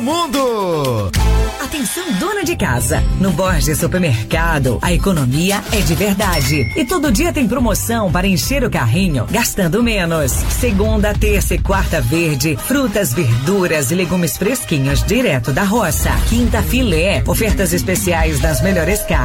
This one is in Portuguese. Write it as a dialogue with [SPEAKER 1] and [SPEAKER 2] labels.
[SPEAKER 1] Mundo!
[SPEAKER 2] Atenção, dona de casa. No Borges Supermercado, a economia é de verdade. E todo dia tem promoção para encher o carrinho, gastando menos. Segunda, terça e quarta verde, frutas, verduras e legumes fresquinhos direto da roça. Quinta, filé, ofertas especiais das melhores carnes.